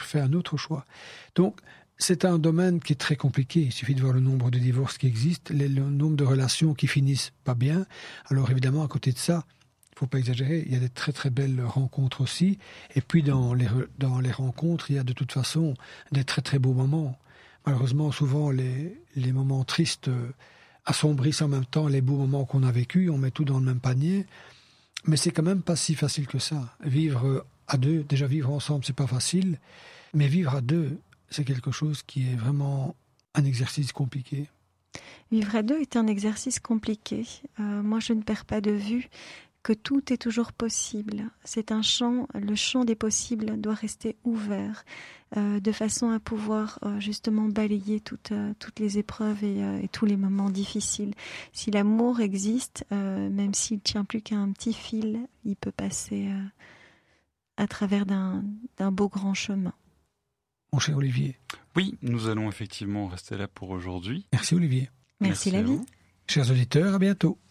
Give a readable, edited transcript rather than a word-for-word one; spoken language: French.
fait un autre choix. Donc, c'est un domaine qui est très compliqué. Il suffit de voir le nombre de divorces qui existent, le nombre de relations qui finissent pas bien. Alors évidemment, à côté de ça, il faut pas exagérer, il y a des très très belles rencontres aussi. Et puis dans les rencontres, il y a de toute façon des très très beaux moments. Malheureusement, souvent, les moments tristes assombrissent en même temps les beaux moments qu'on a vécus. On met tout dans le même panier. Mais c'est quand même pas si facile que ça. Vivre à deux, déjà vivre ensemble, c'est pas facile. Mais vivre à deux, c'est quelque chose qui est vraiment un exercice compliqué. Vivre à deux est un exercice compliqué. Moi, je ne perds pas de vue que tout est toujours possible. C'est un champ, le champ des possibles doit rester ouvert, de façon à pouvoir justement balayer toutes les épreuves et tous les moments difficiles. Si l'amour existe, même s'il ne tient plus qu'à un petit fil, il peut passer à travers d'un beau grand chemin. Mon cher Olivier. Oui, nous allons effectivement rester là pour aujourd'hui. Merci Olivier. Merci la vie. Chers auditeurs, à bientôt.